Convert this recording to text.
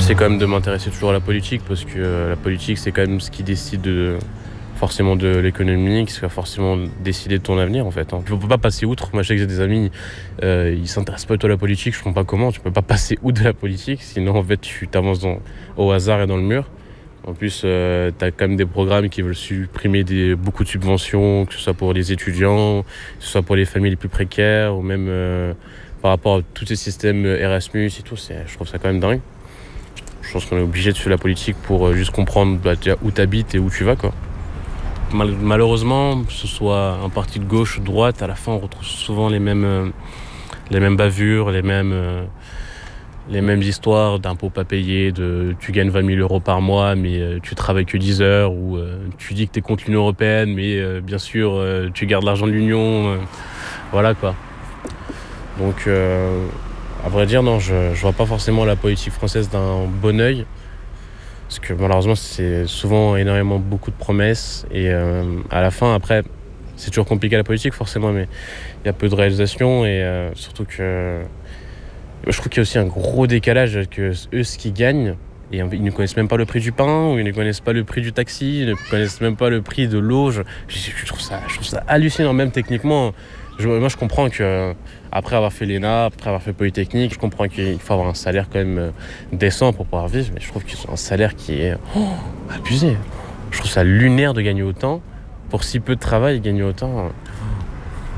J'essaie quand même de m'intéresser toujours à la politique parce que la politique, c'est quand même ce qui décide forcément de l'économie, qui va forcément décider de ton avenir en fait. Tu ne peux pas passer outre. Moi je sais que j'ai des amis, ils s'intéressent pas du tout à la politique, je comprends pas comment. Tu peux pas passer outre de la politique, sinon en fait tu t'avances au hasard et dans le mur. En plus, tu as quand même des programmes qui veulent supprimer beaucoup de subventions, que ce soit pour les étudiants, que ce soit pour les familles les plus précaires, ou même par rapport à tous ces systèmes Erasmus et tout. Je trouve ça quand même dingue. Je pense qu'on est obligé de faire la politique pour juste comprendre où tu habites et où tu vas, quoi. Malheureusement, que ce soit un parti de gauche ou de droite, à la fin on retrouve souvent les mêmes bavures, les mêmes histoires d'impôts pas payés, tu gagnes 20 000 euros par mois mais tu travailles que 10 heures, ou tu dis que tu es contre l'Union européenne mais bien sûr tu gardes l'argent de l'Union, voilà quoi. Donc à vrai dire non, je vois pas forcément la politique française d'un bon œil. Parce que malheureusement, c'est souvent beaucoup de promesses. Et à la fin, après, c'est toujours compliqué la politique, forcément, mais il y a peu de réalisation. Et surtout que je trouve qu'il y a aussi un gros décalage que eux, ce qu'ils gagnent, et ils ne connaissent même pas le prix du pain, ou ils ne connaissent pas le prix du taxi, ils ne connaissent même pas le prix de l'eau. Je trouve ça hallucinant, même techniquement. Moi, je comprends que après avoir fait l'ENA, après avoir fait Polytechnique, je comprends qu'il faut avoir un salaire quand même décent pour pouvoir vivre, mais je trouve qu'ils ont un salaire qui est abusé. Je trouve ça lunaire de gagner autant. Pour si peu de travail, gagner autant.